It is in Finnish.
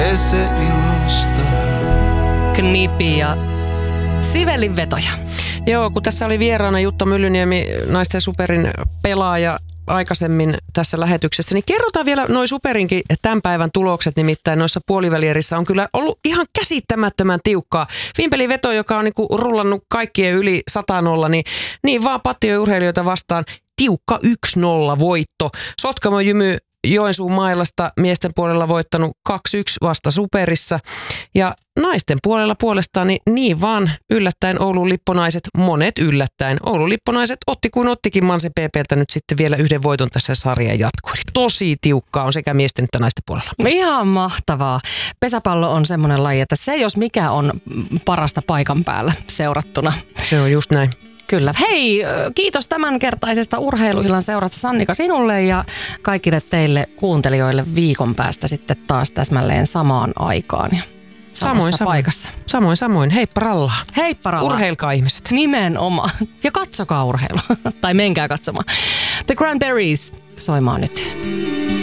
se ilosta. Knipi ja Sibelin vetoja. Joo, kun tässä oli vieraana Jutta Myllyniemi, Naisten Superin pelaaja aikaisemmin tässä lähetyksessä, niin kerrotaan vielä noi Superinkin tämän päivän tulokset, nimittäin noissa puolivälierissä on kyllä ollut ihan käsittämättömän tiukkaa. Vimpelin veto, joka on niinku rullannut kaikkien yli 100-0, niin vaan pattijourheilijoita vastaan tiukka 1-0 voitto. Sotkamo Jymy Joensuun Mailasta miesten puolella voittanut 2-1 vasta Superissa. Ja naisten puolella puolestaan niin vaan yllättäen Oulun Lipponaiset, monet yllättäen. Oulun Lipponaiset otti kuin ottikin Manse PP:ltä nyt sitten vielä yhden voiton tässä sarjan jatkoon. Tosi tiukkaa on sekä miesten että naisten puolella. Ihan mahtavaa. Pesäpallo on semmoinen laji, että se jos mikä on parasta paikan päällä seurattuna. Se on just näin. Kyllä. Hei, kiitos tämänkertaisesta urheiluillan seurasta Sannika sinulle ja kaikille teille kuuntelijoille viikon päästä sitten taas täsmälleen samaan aikaan ja samassa paikassa. Samoin. Heippa rallaa. Heippa rallaa. Urheilkaa ihmiset. Nimenomaan. Ja katsokaa urheilua. Tai menkää katsomaan. The Cranberries soimaan nyt.